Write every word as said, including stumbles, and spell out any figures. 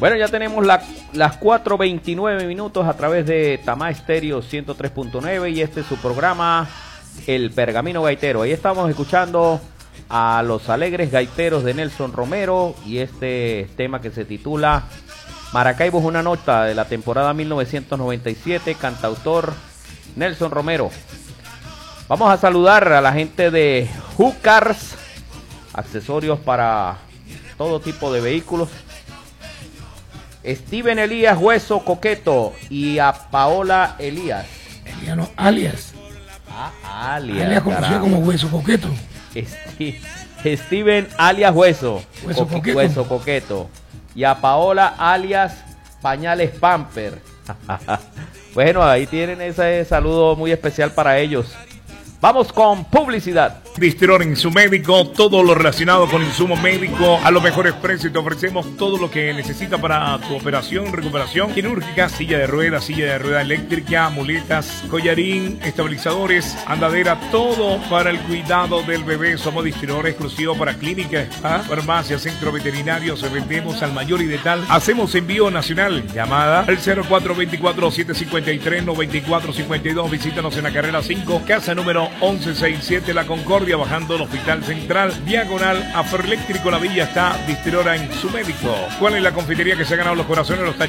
Bueno, ya tenemos la, las cuatro veintinueve minutos a través de Tamá Estéreo ciento tres punto nueve y este es su programa El Pergamino Gaitero. Ahí estamos escuchando a los alegres gaiteros de Nelson Romero y este tema que se titula Maracaibo es una nota, de la temporada mil novecientos noventa y siete, cantautor Nelson Romero. Vamos a saludar a la gente de Hookars, accesorios para todo tipo de vehículos. Steven Elías Hueso Coqueto y a Paola Elías. Elías no, alias. Ah, alias. Alias conocido como Hueso Coqueto. Esti Steven alias Hueso. Hueso Co Coqueto. Hueso Coqueto. Y a Paola alias Pañales Pamper. Bueno, ahí tienen ese saludo muy especial para ellos. Vamos con publicidad. Distror Insumédico, todo lo relacionado con insumo médico a los mejores precios. Te ofrecemos todo lo que necesita para tu operación, recuperación quirúrgica, silla de ruedas, silla de rueda eléctrica, muletas, collarín, estabilizadores, andadera, todo para el cuidado del bebé. Somos distribuidor exclusivo para clínicas, ¿ah? farmacia, centro veterinario. Se vendemos al mayor y de tal. Hacemos envío nacional. Llamada al cero cuatro dos cuatro, siete cinco tres, nueve cuatro cinco dos. Visítanos en la carrera cinco, casa número once sesenta y siete, La Concordia, bajando el Hospital Central, diagonal a Ferroeléctrico La Villa. Está Distrora en su médico. ¿Cuál es la confitería que se ha ganado los corazones de los tacheros?